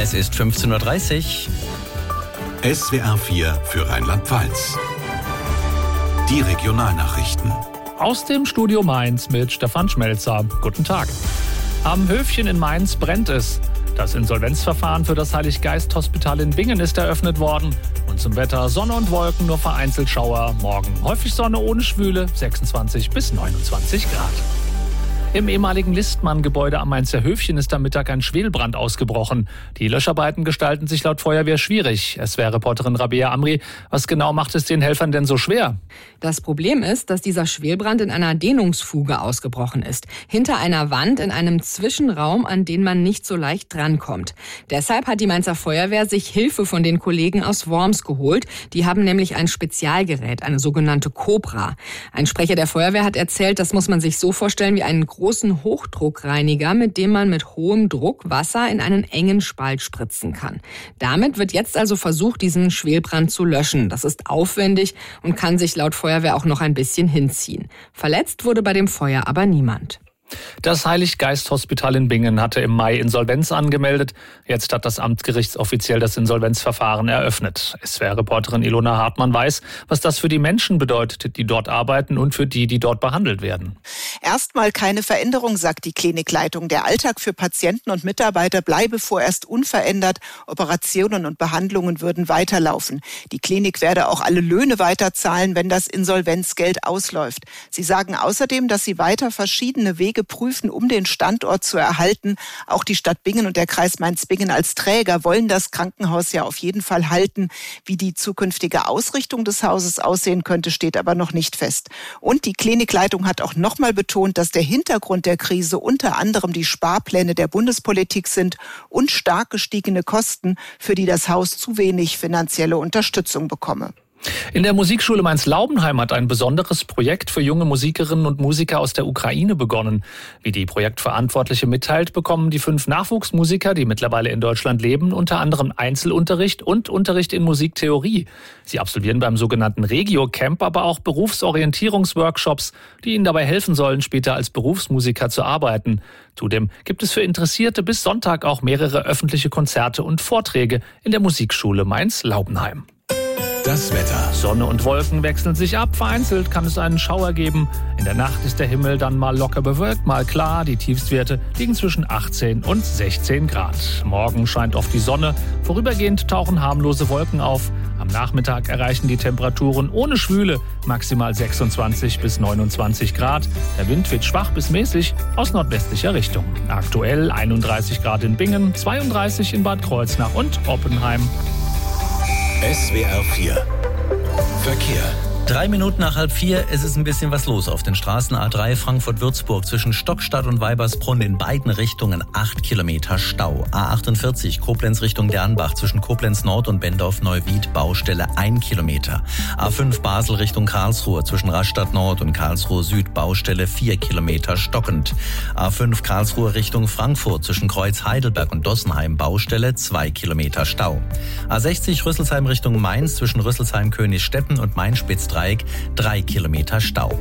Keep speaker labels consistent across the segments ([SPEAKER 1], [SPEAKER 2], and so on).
[SPEAKER 1] Es ist 15.30 Uhr.
[SPEAKER 2] SWR 4 für Rheinland-Pfalz. Die Regionalnachrichten.
[SPEAKER 3] Aus dem Studio Mainz mit Stefan Schmelzer. Guten Tag. Am Höfchen in Mainz brennt es. Das Insolvenzverfahren für das Heiliggeist-Hospital in Bingen ist eröffnet worden. Und zum Wetter: Sonne und Wolken, nur vereinzelt Schauer. Morgen häufig Sonne ohne Schwüle, 26 bis 29 Grad. Im ehemaligen Listmann-Gebäude am Mainzer Höfchen ist am Mittag ein Schwelbrand ausgebrochen. Die Löscharbeiten gestalten sich laut Feuerwehr schwierig. SWR-Reporterin Rabea Amri, was genau macht es den Helfern denn so schwer?
[SPEAKER 4] Das Problem ist, dass dieser Schwelbrand in einer Dehnungsfuge ausgebrochen ist. Hinter einer Wand in einem Zwischenraum, an den man nicht so leicht drankommt. Deshalb hat die Mainzer Feuerwehr sich Hilfe von den Kollegen aus Worms geholt. Die haben nämlich ein Spezialgerät, eine sogenannte Cobra. Ein Sprecher der Feuerwehr hat erzählt, das muss man sich so vorstellen wie einen großen Hochdruckreiniger, mit dem man mit hohem Druck Wasser in einen engen Spalt spritzen kann. Damit wird jetzt also versucht, diesen Schwelbrand zu löschen. Das ist aufwendig und kann sich laut Feuerwehr auch noch ein bisschen hinziehen. Verletzt wurde bei dem Feuer aber niemand.
[SPEAKER 3] Das Heiliggeist-Hospital in Bingen hatte im Mai Insolvenz angemeldet. Jetzt hat das Amtsgericht offiziell das Insolvenzverfahren eröffnet. SWR-Reporterin Ilona Hartmann weiß, was das für die Menschen bedeutet, die dort arbeiten und für die dort behandelt werden.
[SPEAKER 5] Erstmal keine Veränderung, sagt die Klinikleitung. Der Alltag für Patienten und Mitarbeiter bleibe vorerst unverändert. Operationen und Behandlungen würden weiterlaufen. Die Klinik werde auch alle Löhne weiterzahlen, wenn das Insolvenzgeld ausläuft. Sie sagen außerdem, dass sie weiter verschiedene Wege prüfen, um den Standort zu erhalten. Auch die Stadt Bingen und der Kreis Mainz-Bingen als Träger wollen das Krankenhaus ja auf jeden Fall halten. Wie die zukünftige Ausrichtung des Hauses aussehen könnte, steht aber noch nicht fest. Und die Klinikleitung hat auch nochmal betont, dass der Hintergrund der Krise unter anderem die Sparpläne der Bundespolitik sind und stark gestiegene Kosten, für die das Haus zu wenig finanzielle Unterstützung bekomme.
[SPEAKER 3] In der Musikschule Mainz-Laubenheim hat ein besonderes Projekt für junge Musikerinnen und Musiker aus der Ukraine begonnen. Wie die Projektverantwortliche mitteilt, bekommen die 5 Nachwuchsmusiker, die mittlerweile in Deutschland leben, unter anderem Einzelunterricht und Unterricht in Musiktheorie. Sie absolvieren beim sogenannten Regio-Camp aber auch Berufsorientierungsworkshops, die ihnen dabei helfen sollen, später als Berufsmusiker zu arbeiten. Zudem gibt es für Interessierte bis Sonntag auch mehrere öffentliche Konzerte und Vorträge in der Musikschule Mainz-Laubenheim.
[SPEAKER 2] Das Wetter.
[SPEAKER 3] Sonne und Wolken wechseln sich ab. Vereinzelt kann es einen Schauer geben. In der Nacht ist der Himmel dann mal locker bewölkt, mal klar. Die Tiefstwerte liegen zwischen 18 und 16 Grad. Morgen scheint oft die Sonne. Vorübergehend tauchen harmlose Wolken auf. Am Nachmittag erreichen die Temperaturen ohne Schwüle maximal 26 bis 29 Grad. Der Wind weht schwach bis mäßig aus nordwestlicher Richtung. Aktuell 31 Grad in Bingen, 32 in Bad Kreuznach und Oppenheim.
[SPEAKER 2] SWR 4 Verkehr.
[SPEAKER 1] 3 Minuten nach 3:30, es ist ein bisschen was los auf den Straßen. A3 Frankfurt-Würzburg zwischen Stockstadt und Weibersbrunn in beiden Richtungen 8 Kilometer Stau. A48 Koblenz Richtung Dernbach zwischen Koblenz Nord und Bendorf-Neuwied Baustelle 1 Kilometer. A5 Basel Richtung Karlsruhe zwischen Rastatt Nord und Karlsruhe Süd Baustelle 4 Kilometer stockend. A5 Karlsruhe Richtung Frankfurt zwischen Kreuz Heidelberg und Dossenheim Baustelle 2 Kilometer Stau. A60 Rüsselsheim Richtung Mainz zwischen Rüsselsheim Königsstetten und Main-Spitz 3 Kilometer Stau.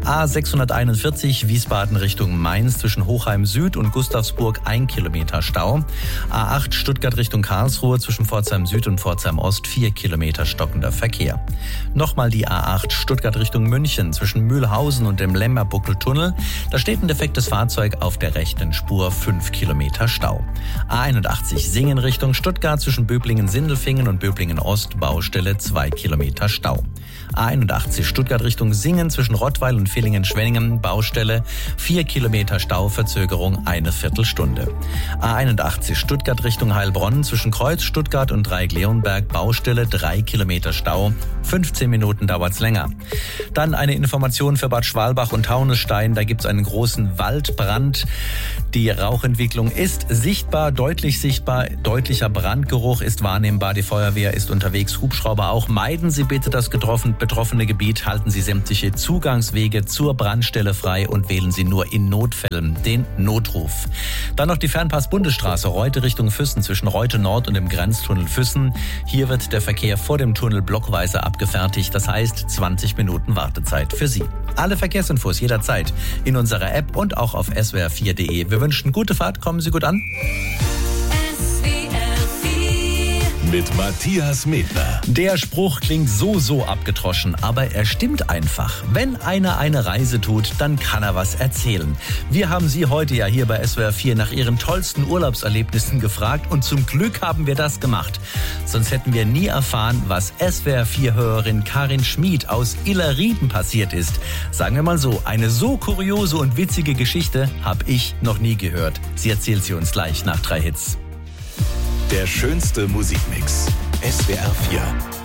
[SPEAKER 1] A641 Wiesbaden Richtung Mainz zwischen Hochheim Süd und Gustavsburg 1 Kilometer Stau. A8 Stuttgart Richtung Karlsruhe zwischen Pforzheim Süd und Pforzheim Ost 4 Kilometer stockender Verkehr. Nochmal die A8 Stuttgart Richtung München zwischen Mühlhausen und dem Lemmerbuckeltunnel. Da steht ein defektes Fahrzeug auf der rechten Spur 5 Kilometer Stau. A81 Singen Richtung Stuttgart zwischen Böblingen-Sindelfingen und Böblingen-Ost Baustelle 2 Kilometer Stau. A81 Stuttgart Richtung Singen zwischen Rottweil und Villingen-Schwenningen Baustelle 4 Kilometer Stauverzögerung 1/4 Stunde. A81 Stuttgart Richtung Heilbronn zwischen Kreuz Stuttgart und Dreieck-Leonberg Baustelle 3 Kilometer Stau, 15 Minuten dauert's länger. Dann eine Information für Bad Schwalbach und Taunusstein, da gibt's einen großen Waldbrand. Die Rauchentwicklung ist sichtbar, deutlich sichtbar, deutlicher Brandgeruch ist wahrnehmbar, die Feuerwehr ist unterwegs, Hubschrauber auch. Meiden Sie bitte das betroffene Gebiet, halten Sie sämtliche Zugangswege zur Brandstelle frei und wählen Sie nur in Notfällen den Notruf. Dann noch die Fernpass-Bundesstraße Reute Richtung Füssen zwischen Reute Nord und dem Grenztunnel Füssen. Hier wird der Verkehr vor dem Tunnel blockweise abgefertigt, das heißt 20 Minuten Wartezeit für Sie. Alle Verkehrsinfos jederzeit in unserer App und auch auf swr4.de. Wir wünschen gute Fahrt, kommen Sie gut an.
[SPEAKER 6] SWR
[SPEAKER 2] mit Matthias Medner.
[SPEAKER 1] Der Spruch klingt so abgedroschen, aber er stimmt einfach. Wenn einer eine Reise tut, dann kann er was erzählen. Wir haben Sie heute ja hier bei SWR 4 nach Ihren tollsten Urlaubserlebnissen gefragt und zum Glück haben wir das gemacht. Sonst hätten wir nie erfahren, was SWR 4-Hörerin Karin Schmid aus Illerrieden passiert ist. Sagen wir mal so, eine so kuriose und witzige Geschichte habe ich noch nie gehört. Sie erzählt sie uns gleich nach 3 Hits.
[SPEAKER 2] Der schönste Musikmix. SWR 4.